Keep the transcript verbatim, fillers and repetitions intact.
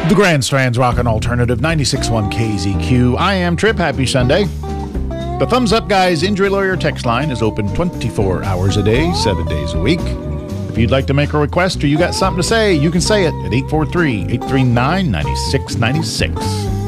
The Grand Strand's Rockin' Alternative ninety-six point one K Z Q. I am Trip. Happy Sunday. The Thumbs Up Guys Injury Lawyer text line is open twenty-four hours a day, seven days a week. If you'd like to make a request or you got something to say, you can say it at eight four three, eight three nine, nine six nine six.